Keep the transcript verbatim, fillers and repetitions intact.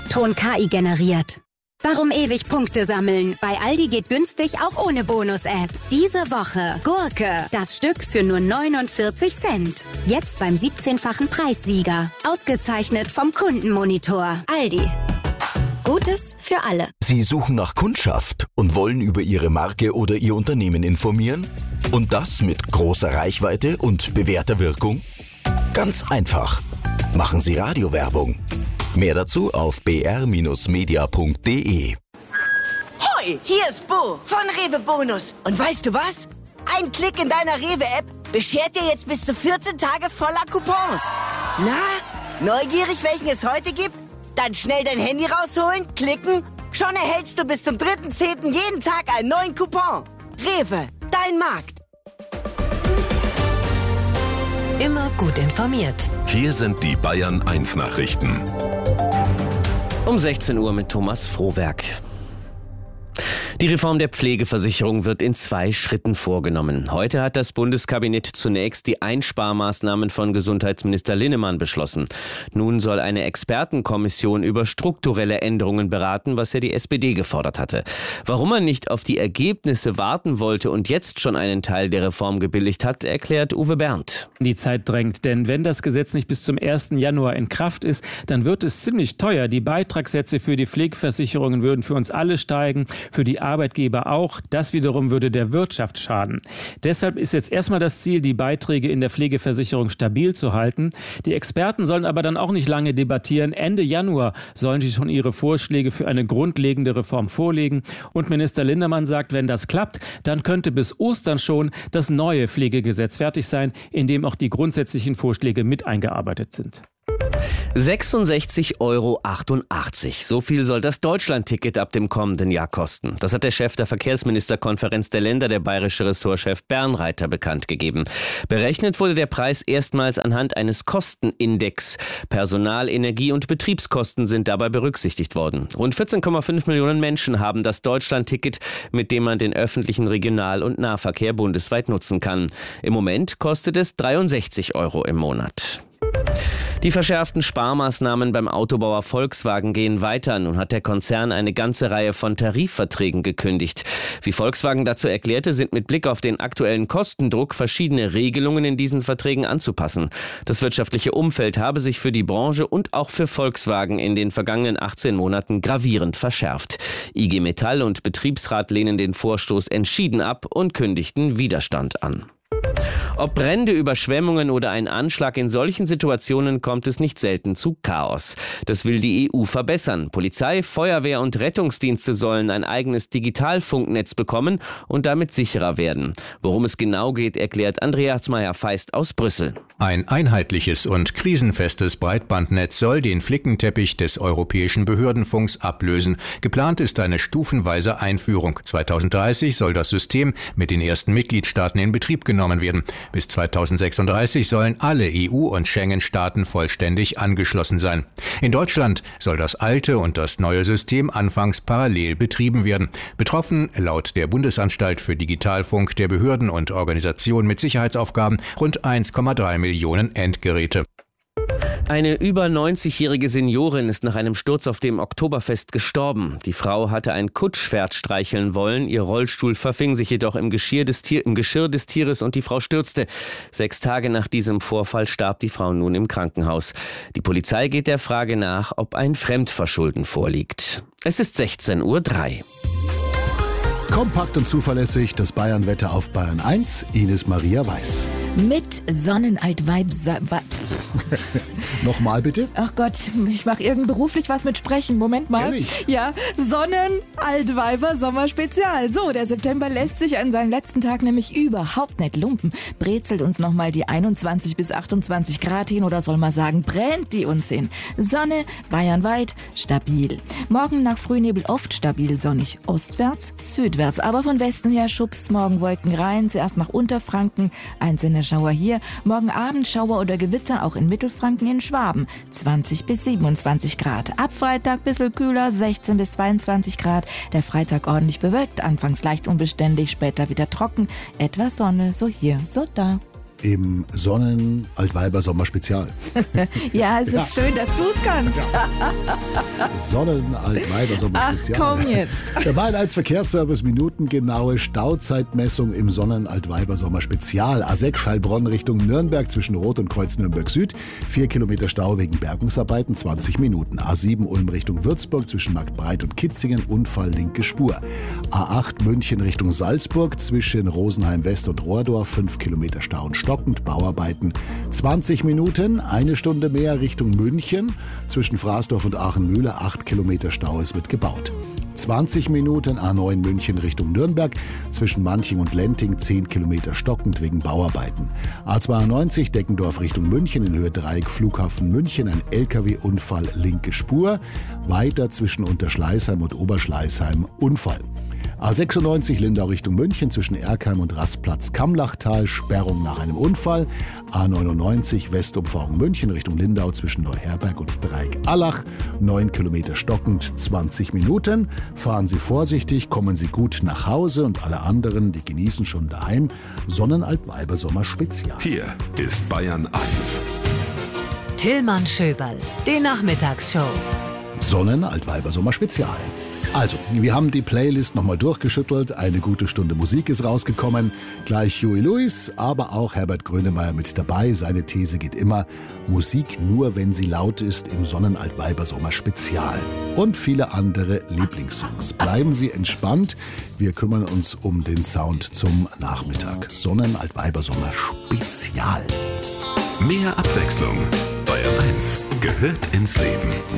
Ton-K I generiert. Warum ewig Punkte sammeln? Bei Aldi geht günstig auch ohne Bonus-App. Diese Woche Gurke, das Stück für nur neunundvierzig Cent. Jetzt beim siebzehnfachen Preissieger. Ausgezeichnet vom Kundenmonitor. Aldi. Gutes für alle. Sie suchen nach Kundschaft und wollen über Ihre Marke oder Ihr Unternehmen informieren? Und das mit großer Reichweite und bewährter Wirkung? Ganz einfach. Machen Sie Radiowerbung. Mehr dazu auf b r media punkt d e. Hoi, hier ist Bo von Rewe Bonus. Und weißt du was? Ein Klick in deiner Rewe-App beschert dir jetzt bis zu vierzehn Tage voller Coupons. Na, neugierig, welchen es heute gibt? Dann schnell dein Handy rausholen, klicken. Schon erhältst du bis zum dritten zehnten jeden Tag einen neuen Coupon. Rewe, dein Markt. Immer gut informiert. Hier sind die Bayern eins Nachrichten. Um sechzehn Uhr mit Thomas Frohwerk. Die Reform der Pflegeversicherung wird in zwei Schritten vorgenommen. Heute hat das Bundeskabinett zunächst die Einsparmaßnahmen von Gesundheitsminister Linnemann beschlossen. Nun soll eine Expertenkommission über strukturelle Änderungen beraten, was ja die S P D gefordert hatte. Warum man nicht auf die Ergebnisse warten wollte und jetzt schon einen Teil der Reform gebilligt hat, erklärt Uwe Berndt. Die Zeit drängt, denn wenn das Gesetz nicht bis zum ersten Januar in Kraft ist, dann wird es ziemlich teuer. Die Beitragssätze für die Pflegeversicherungen würden für uns alle steigen, für die Arbeitgeber auch. Das wiederum würde der Wirtschaft schaden. Deshalb ist jetzt erstmal das Ziel, die Beiträge in der Pflegeversicherung stabil zu halten. Die Experten sollen aber dann auch nicht lange debattieren. Ende Januar sollen sie schon ihre Vorschläge für eine grundlegende Reform vorlegen. Und Minister Linnemann sagt, wenn das klappt, dann könnte bis Ostern schon das neue Pflegegesetz fertig sein, in dem auch die grundsätzlichen Vorschläge mit eingearbeitet sind. sechsundsechzig Euro achtundachtzig. So viel soll das Deutschland-Ticket ab dem kommenden Jahr kosten. Das hat der Chef der Verkehrsministerkonferenz der Länder, der bayerische Ressortchef Bernreiter, bekannt gegeben. Berechnet wurde der Preis erstmals anhand eines Kostenindex. Personal-, Energie- und Betriebskosten sind dabei berücksichtigt worden. Rund vierzehn Komma fünf Millionen Menschen haben das Deutschland-Ticket, mit dem man den öffentlichen Regional- und Nahverkehr bundesweit nutzen kann. Im Moment kostet es dreiundsechzig Euro im Monat. Die verschärften Sparmaßnahmen beim Autobauer Volkswagen gehen weiter. Nun hat der Konzern eine ganze Reihe von Tarifverträgen gekündigt. Wie Volkswagen dazu erklärte, sind mit Blick auf den aktuellen Kostendruck verschiedene Regelungen in diesen Verträgen anzupassen. Das wirtschaftliche Umfeld habe sich für die Branche und auch für Volkswagen in den vergangenen achtzehn Monaten gravierend verschärft. I G Metall und Betriebsrat lehnen den Vorstoß entschieden ab und kündigten Widerstand an. Ob Brände, Überschwemmungen oder ein Anschlag, in solchen Situationen kommt es nicht selten zu Chaos. Das will die E U verbessern. Polizei, Feuerwehr und Rettungsdienste sollen ein eigenes Digitalfunknetz bekommen und damit sicherer werden. Worum es genau geht, erklärt Andreas Meyer-Feist aus Brüssel. Ein einheitliches und krisenfestes Breitbandnetz soll den Flickenteppich des europäischen Behördenfunks ablösen. Geplant ist eine stufenweise Einführung. zweitausenddreißig soll das System mit den ersten Mitgliedstaaten in Betrieb genommen werden. Bis zweitausendsechsunddreißig sollen alle E U- und Schengen-Staaten vollständig angeschlossen sein. In Deutschland soll das alte und das neue System anfangs parallel betrieben werden. Betroffen, laut der Bundesanstalt für Digitalfunk der Behörden und Organisationen mit Sicherheitsaufgaben, rund eins Komma drei Millionen Endgeräte. Eine über neunzigjährige Seniorin ist nach einem Sturz auf dem Oktoberfest gestorben. Die Frau hatte ein Kutschpferd streicheln wollen. Ihr Rollstuhl verfing sich jedoch im Geschirr des, Tier, im Geschirr des Tieres und die Frau stürzte. Sechs Tage nach diesem Vorfall starb die Frau nun im Krankenhaus. Die Polizei geht der Frage nach, ob ein Fremdverschulden vorliegt. Es ist sechzehn Uhr drei. Kompakt und zuverlässig das Bayern-Wetter auf Bayern eins. Ines Maria Weiß. Mit Sonnenalt-Vibe. Nochmal bitte. Ach Gott, ich mache irgend beruflich was mit Sprechen. Moment mal. Ehrlich? Ja, Sonnenaltweiber Sommerspezial. So, der September lässt sich an seinem letzten Tag nämlich überhaupt nicht lumpen. Brezelt uns nochmal die einundzwanzig bis achtundzwanzig Grad hin oder soll man sagen, brennt die uns hin. Sonne, bayernweit, stabil. Morgen nach Frühnebel oft stabil sonnig. Ostwärts, südwärts. Aber von Westen her schubst morgen Wolken rein. Zuerst nach Unterfranken, einzelne Schauer hier. Morgen Abend Schauer oder Gewitter auch in Mittelfranken, in Schwaben. zwanzig bis siebenundzwanzig Grad. Ab Freitag bisschen kühler, sechzehn bis zweiundzwanzig Grad. Der Freitag ordentlich bewölkt, anfangs leicht unbeständig, später wieder trocken. Etwas Sonne, so hier, so da. im Sonnen-Altweiber-Sommer-Spezial. Ja, es ist ja. schön, dass du es kannst. Ja. Sonnen-Altweiber-Sommer-Spezial. Ach, komm jetzt. Der Bayern eins Verkehrsservice, minutengenaue Stauzeitmessung im Sonnen-Altweiber-Sommer-Spezial. A sechs Heilbronn Richtung Nürnberg zwischen Rot und Kreuz Nürnberg Süd. Vier Kilometer Stau wegen Bergungsarbeiten, zwanzig Minuten. A sieben Ulm Richtung Würzburg zwischen Marktbreit und Kitzingen, Unfall linke Spur. A acht München Richtung Salzburg zwischen Rosenheim West und Rohrdorf, fünf Kilometer Stau und stockend, Bauarbeiten zwanzig Minuten, eine Stunde mehr Richtung München, zwischen Fraßdorf und Aachenmühle, acht Kilometer Stau, es wird gebaut. zwanzig Minuten A neun München Richtung Nürnberg, zwischen Manching und Lenting, zehn Kilometer stockend wegen Bauarbeiten. A zweiundneunzig Deckendorf Richtung München in Höhe Dreieck Flughafen München, ein L K W-Unfall linke Spur, weiter zwischen Unterschleißheim und Oberschleißheim Unfall. A sechsundneunzig Lindau Richtung München zwischen Erkheim und Rastplatz Kammlachtal, Sperrung nach einem Unfall. A neunundneunzig Westumfahrung München Richtung Lindau zwischen Neuherberg und Dreieck Allach, neun Kilometer stockend, zwanzig Minuten. Fahren Sie vorsichtig, kommen Sie gut nach Hause und alle anderen, die genießen schon daheim. Sonnen-Altweiber-Sommer Spezial. Hier ist Bayern eins. Tillmann Schöberl, die Nachmittagsshow. Sonnen-Altweiber-Sommer Spezial. Also, wir haben die Playlist nochmal durchgeschüttelt. Eine gute Stunde Musik ist rausgekommen. Gleich Huey Lewis, aber auch Herbert Grönemeyer mit dabei. Seine These geht immer: Musik nur, wenn sie laut ist, im Sonnen-Altweiber-Sommer Spezial. Und viele andere Lieblingssongs. Bleiben Sie entspannt. Wir kümmern uns um den Sound zum Nachmittag. Sonnen-Altweiber-Sommer Spezial. Mehr Abwechslung. Bayern eins gehört ins Leben.